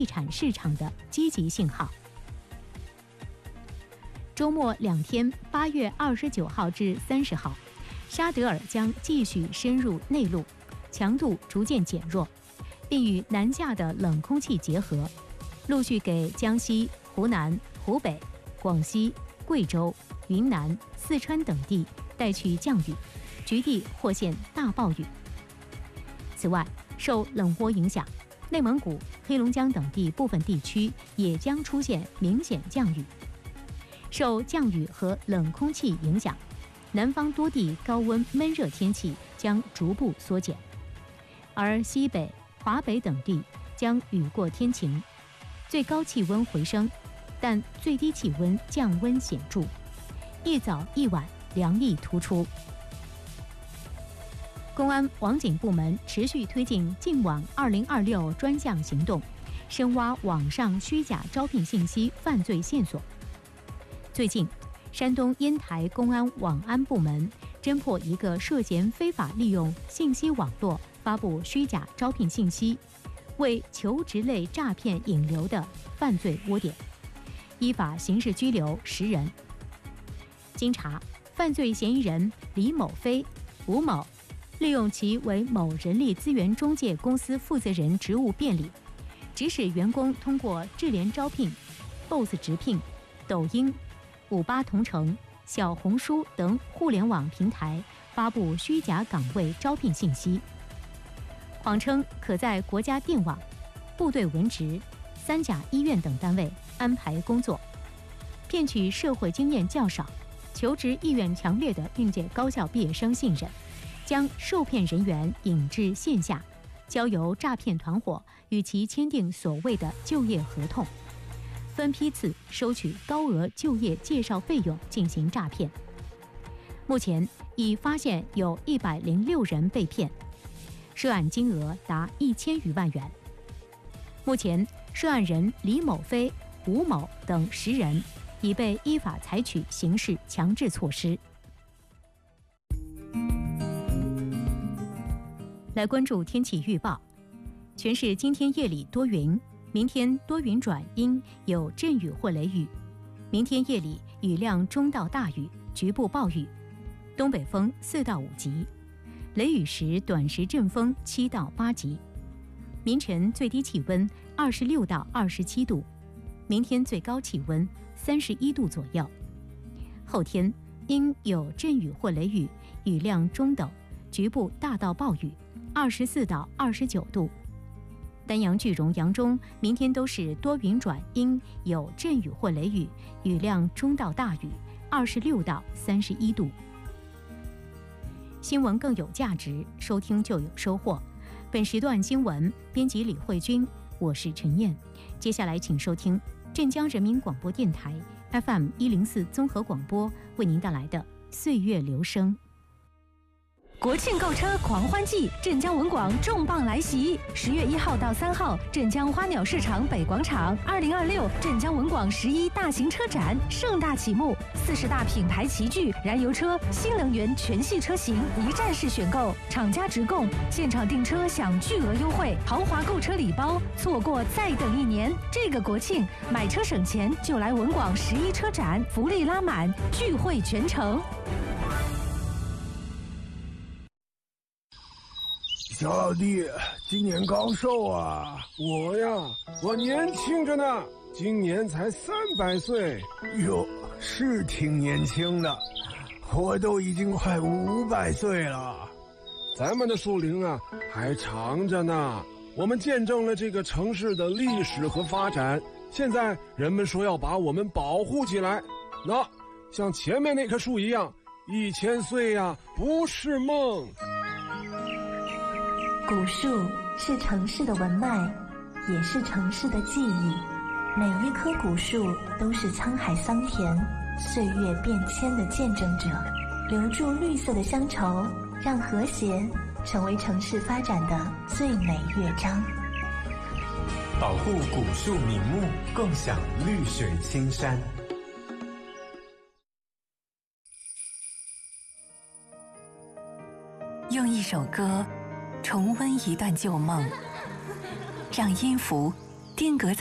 地产市场的积极信号。周末2天，8月29号至30号，沙德尔将继续深入内陆，强度逐渐减弱，并与南下的冷空气结合，陆续给江西、湖南、湖北、广西、贵州、云南、四川等地带去降雨，局地或现大暴雨。此外，受冷涡影响，内蒙古、黑龙江等地部分地区也将出现明显降雨。受降雨和冷空气影响，南方多地高温闷热天气将逐步缩减，而西北、华北等地将雨过天晴，最高气温回升，但最低气温降温显著，一早一晚凉意突出。公安网警部门持续推进净网2026专项行动，深挖网上虚假招聘信息犯罪线索。最近，山东烟台公安网安部门侦破一个涉嫌非法利用信息网络发布虚假招聘信息，为求职类诈骗引流的犯罪窝点，依法刑事拘留10人。经查，犯罪嫌疑人李某飞、吴某利用其为某人力资源中介公司负责人职务便利，指使员工通过智联招聘、BOSS 直聘、抖音、58同城、小红书等互联网平台发布虚假岗位招聘信息，谎称可在国家电网、部队文职、3甲医院等单位安排工作，骗取社会经验较少、求职意愿强烈的应届高校毕业生信任，将受骗人员引至线下，交由诈骗团伙与其签订所谓的就业合同，分批次收取高额就业介绍费用进行诈骗。目前已发现有106人被骗，涉案金额达1000余万元。目前涉案人李某飞、吴某等10人已被依法采取刑事强制措施。来关注天气预报，全市今天夜里多云，明天多云转阴，有阵雨或雷雨。明天夜里雨量中到大雨，局部暴雨，东北风4到5级，雷雨时短时阵风7到8级。明晨最低气温26到27度，明天最高气温31度左右。后天因有阵雨或雷雨，雨量中等，局部大到暴雨，24到29度。丹阳、句容、扬中明天都是多云转阴，有阵雨或雷雨，雨量中到大雨，26到31度。新闻更有价值，收听就有收获。本时段新闻编辑李慧君，我是陈燕。接下来请收听镇江人民广播电台 FM104综合广播为您带来的岁月留声。 国庆购车狂欢季，镇江文广重磅来袭！10月1号到3号，镇江花鸟市场北广场2026镇江文广11大型车展盛大启幕，40大品牌齐聚，燃油车、新能源全系车型一站式选购，厂家直供，现场订车享巨额优惠，豪华购车礼包，错过再等1年。这个国庆买车省钱，就来文广11车展，福利拉满，聚会全城。 小老弟，今年高寿啊？我年轻着呢，今年才300岁。 哟，是挺年轻的，我都已经快500岁了。 咱们的树龄啊还长着呢，我们见证了这个城市的历史和发展，现在人们说要把我们保护起来，那像前面那棵树一样，1000岁呀，不是梦。 古树是城市的文脉，也是城市的记忆。每一棵古树都是沧海桑田、岁月变迁的见证者，留住绿色的乡愁，让和谐成为城市发展的最美乐章。 保护古树名木，共享绿水青山。 用一首歌重温一段旧梦，让音符定格在